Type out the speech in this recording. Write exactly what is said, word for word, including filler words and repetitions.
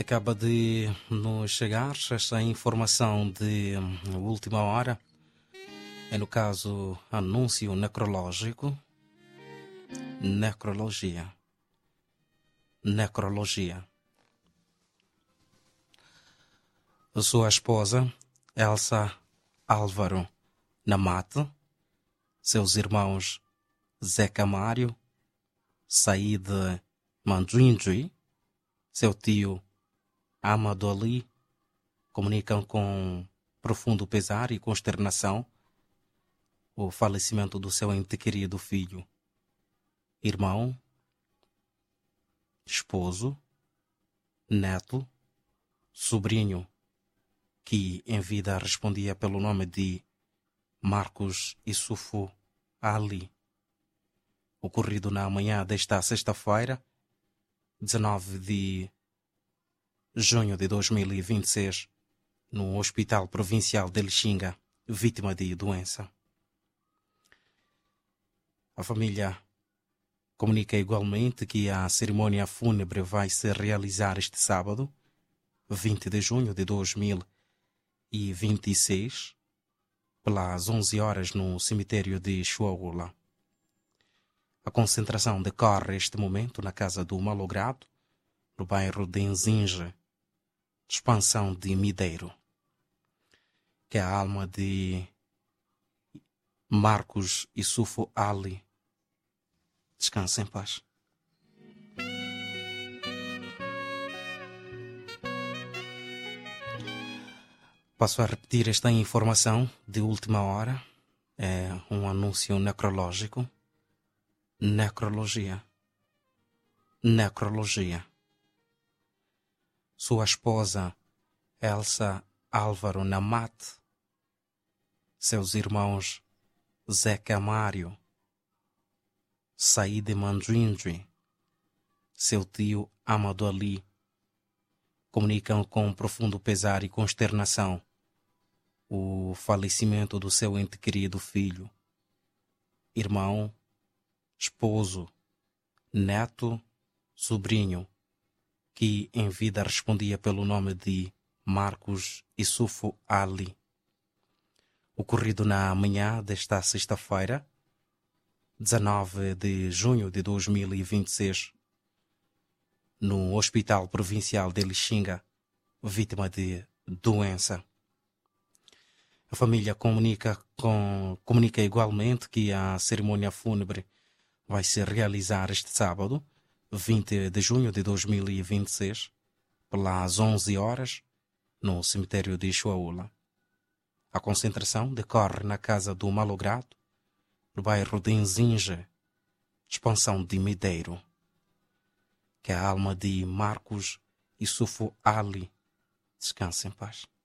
Acaba de nos chegar esta informação de hum, última hora, é no caso anúncio necrológico, necrologia, necrologia. A sua esposa, Elsa Álvaro Namate, seus irmãos Zeca Mário, Said Mandrinji, seu tio Amado Ali, comunicam com profundo pesar e consternação o falecimento do seu ente querido filho, irmão, esposo, neto, sobrinho, que em vida respondia pelo nome de Marcos Issoufou Ali, ocorrido na manhã desta sexta-feira, dezenove de junho de dois mil e vinte e seis, no Hospital Provincial de Lixinga, vítima de doença. A família comunica igualmente que a cerimônia fúnebre vai se realizar este sábado, vinte de junho de dois mil e vinte e seis, pelas onze horas no cemitério de Chuaula. A concentração decorre este momento na casa do Malogrado, no bairro de Nzinge, expansão de Mideiro. Que a alma de Marcos Issoufou Ali descanse em paz. Passo a repetir esta informação de última hora. É um anúncio necrológico. Necrologia. Necrologia. Sua esposa, Elsa Álvaro Namate, seus irmãos Zeca Mário, Said Mandrinji, seu tio Amado Ali, comunicam com profundo pesar e consternação o falecimento do seu ente querido filho, irmão, esposo, neto, sobrinho, que em vida respondia pelo nome de Marcos Issoufou Ali, ocorrido na manhã desta sexta-feira, dezenove de junho de dois mil e vinte e seis, no Hospital Provincial de Lixinga, vítima de doença. A família comunica, com, comunica igualmente que a cerimônia fúnebre vai se realizar este sábado, vinte de junho de dois mil e vinte e seis, pelas onze horas, no cemitério de Chuaula. A concentração decorre na casa do Malogrado, no bairro de Nzinge, expansão de Mideiro. Que a alma de Marcos Issoufou Ali descanse em paz.